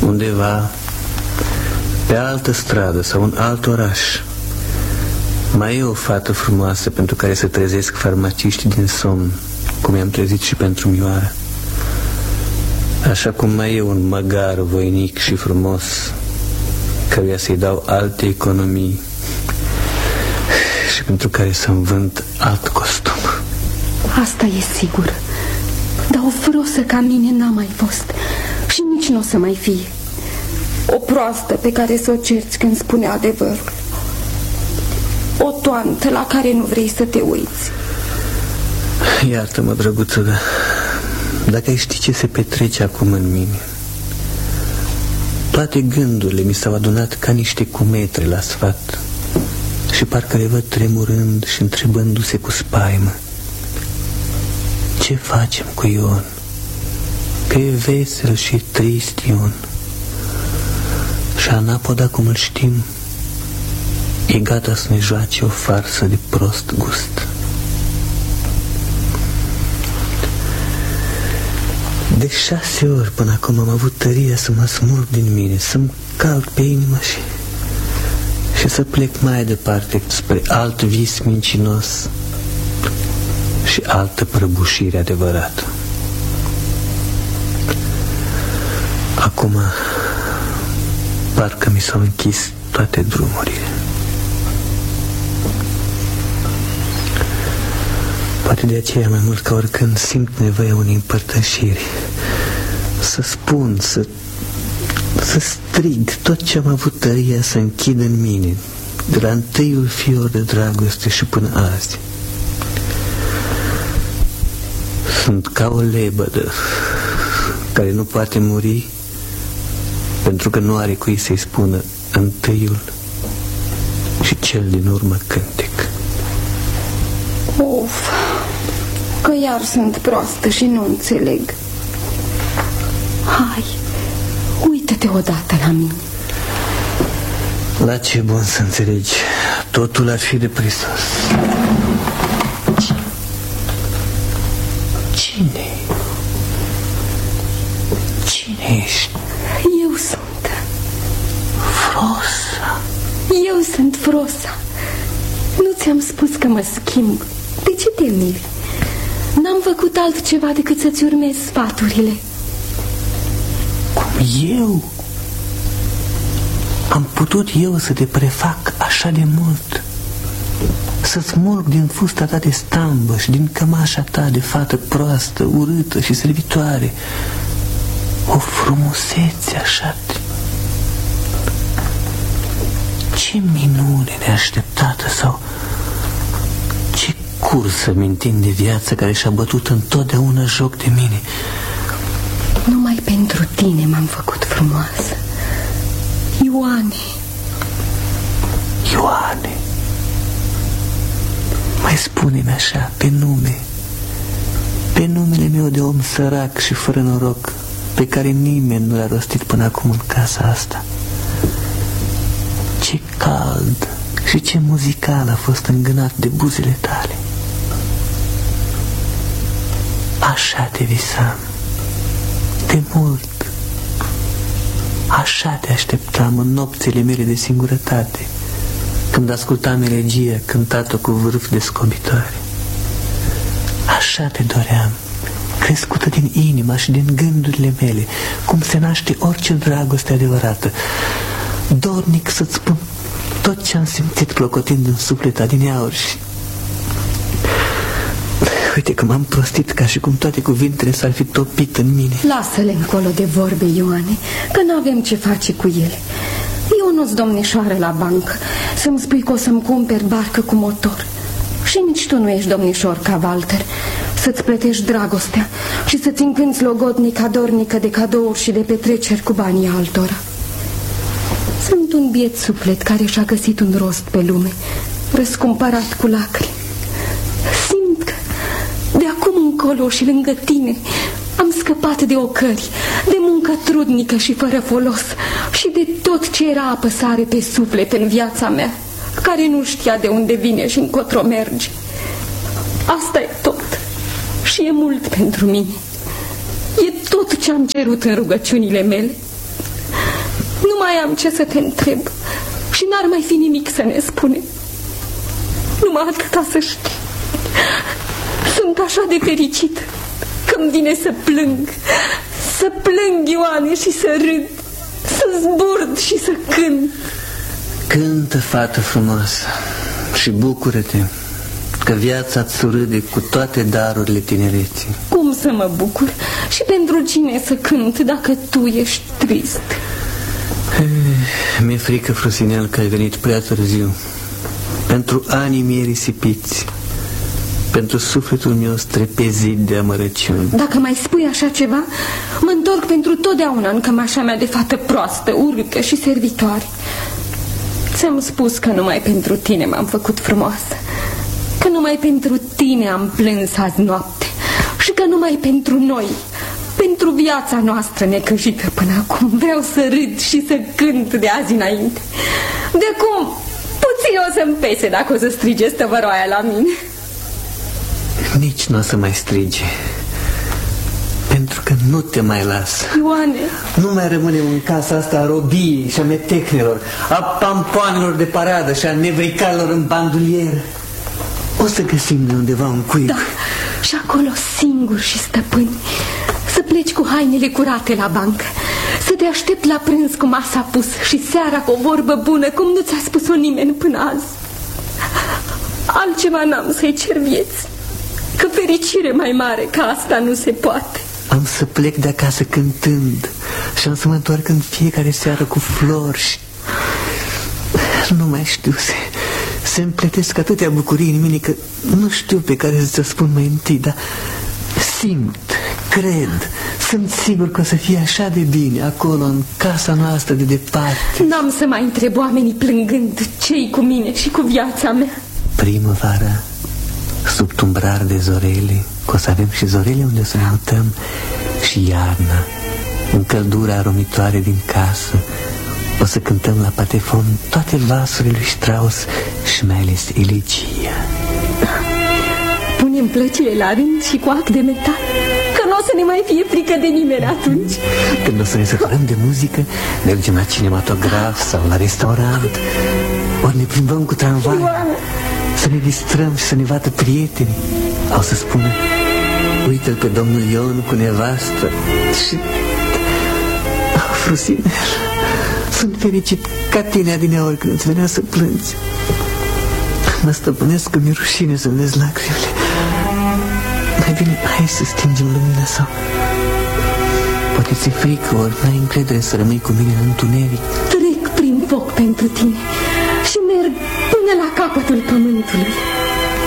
undeva pe altă stradă sau un alt oraș, mai e o fată frumoasă pentru care se trezesc farmaciștii din somn, cum i-am trezit și pentru Mioara. Așa cum mai e un măgar voinic și frumos căruia să-i dau alte economii și pentru care să-mi vând alt costum. Asta e sigur. Dar o frosă ca mine n-a mai fost și nici nu o să mai fie. O proastă pe care să o cerți când spune adevărul. O toantă la care nu vrei să te uiți. Iartă-mă, drăguță, dar dacă ai ști ce se petrece acum în mine. Toate gândurile mi s-au adunat ca niște cumetre la sfat și parcă le văd tremurând și întrebându-se cu spaimă: ce facem cu Ion? Că e vesel și e trist Ion. Și Anapoda, cum îl știm, e gata să ne joace o farsă de prost gust. De 6 ori până acum am avut tăria să mă smulg din mine, să-mi calc pe inimă și să plec mai departe spre alt vis mincinos și altă prăbușire adevărată. Acum parcă mi s-au închis toate drumurile. Poate de aceea mai mult ca oricând simt nevoia unei împărtășiri. Să spun, să strig tot ce am avut tăria să închid în mine, de la întâiul fior de dragoste și până azi. Sunt ca o lebădă care nu poate muri pentru că nu are cui să-i spună întâiul și cel din urmă cântec. Of, că iar sunt proastă și nu înțeleg. Hai, uită-te odată la mine. La ce bun să înțelegi. Totul ar fi de prisos. Cine? Cine ești? Eu sunt Frosa. Eu sunt Frosa. Nu ți-am spus că mă schimb. De ce te miri? N-am făcut altceva decât să-ți urmez sfaturile. Cum eu? Am putut eu să te prefac așa de mult? Să smulg din fusta ta de stambă și din cămașa ta de fată proastă, urâtă și servitoare o frumusețe așa de... Ce minune neașteptată sau ce cursă mintind de viață care și-a bătut întotdeauna joc de mine. Numai pentru tine m-am făcut frumoasă. Ioane. Ioane, mai spune-mi așa, pe nume, pe numele meu de om sărac și fără noroc, pe care nimeni nu l-a rostit până acum în casa asta. Ce cald și ce muzical a fost îngânat de buzele tale. Așa te visam de mult. Așa te așteptam în nopțile mele de singurătate, când ascultam elegia cântată cu vârf de scobitoare. Așa te doream, crescută din inima și din gândurile mele, cum se naște orice dragoste adevărată, dornic să-ți spun tot ce am simțit clocotind în suflet adineauri. Și uite că m-am prostit, ca și cum toate cuvintele s-ar fi topit în mine. Lasă-le încolo de vorbe, Ioane, că n-avem ce face cu ele. Eu nu-ți domnișoară la bancă să-mi spui că o să-mi cumperi barcă cu motor. Și nici tu nu ești domnișor ca Walter, să-ți plătești dragostea și să-ți încânți logodnica dornică de cadouri și de petreceri cu banii altora. Sunt un biet suflet care și-a găsit un rost pe lume, răscumpărat cu lacrimi. Simt că de acum încolo și lângă tine am scăpat de ocări, de muncă trudnică și fără folos și de tot ce era apăsare pe suflet în viața mea, care nu știa de unde vine și încotro merge. Asta e tot și e mult pentru mine. E tot ce am cerut în rugăciunile mele. mai am ce să te întreb și n-ar mai fi nimic să ne spune. Numai atâta să știi. Sunt așa de fericit că-mi vine să plâng. Să plâng, Ioane, și să râd, să zburd și să cânt. Cântă, fată frumoasă, și bucură-te că viața-ți surâde cu toate darurile tinereții. Cum să mă bucur? Și pentru cine să cânt dacă tu ești trist? Mi-e frică, Frusinel, că ai venit prea târziu. Pentru anii mei risipiți, pentru sufletul meu strepezit de amărăciuni. Dacă mai spui așa ceva, mă întorc pentru totdeauna în cămașa mea de fată proastă, urâtă și servitoare. Ți-am spus că numai pentru tine m-am făcut frumoasă, că numai pentru tine am plâns azi noapte și că numai pentru noi, pentru viața noastră necăjită până acum, vreau să râd și să cânt de azi înainte. De acum puțin o să-mi pese dacă o să strige stăvăroaia la mine. Nici nu o să mai strige, pentru că nu te mai las. Ioane, nu mai rămânem în casa asta a robiei și a metecnelor, a pampoanelor de paradă și a nevricalelor în bandulier. O să găsim de undeva un cuib. Da, și acolo singuri și stăpâni. Să pleci cu hainele curate la bancă, să te aștept la prânz cu masa pus și seara cu o vorbă bună, cum nu ți-a spus-o nimeni până azi. Altceva n-am să-i cer vieți, că fericire mai mare ca asta nu se poate. Am să plec de acasă cântând și am să mă întorc în fiecare seară cu flori și... Nu mai știu, se împletesc atâtea bucurii în mine că nu știu pe care să-ți spun mai întâi, dar simt, cred, sunt sigur că o să fie așa de bine acolo, în casa noastră de departe. N-am să mai întreb oamenii plângând ce-i cu mine și cu viața mea. Primăvara, sub tumbrar de zorele, că o să avem și zorele unde o să ne mutăm, și iarna, în căldura aromitoare din casă, o să cântăm la patefon toate vasurile lui Strauss și mai ales elegia. Punem plăcile la rând și cu ac de metal, că nu o să ne mai fie frică de nimeni atunci. Când o să ne săturăm de muzică, mergem la cinematograf sau la restaurant, ori ne plimbăm cu tramvai, să ne distrăm și să ne vadă prietenii. O să spună: uite-l pe domnul Ion cu nevastă. Și... Frusinel, sunt fericit ca tine adineaori când îți venea să plângi. Mă stăpânesc că mi-e rușine să vezi lacrimile. Mai bine, hai să stingem lumina sau... Poate ți-e frică, ori n-ai încredere să rămâi cu mine în întuneric. Trec prin foc pentru tine și merg până la capătul pământului.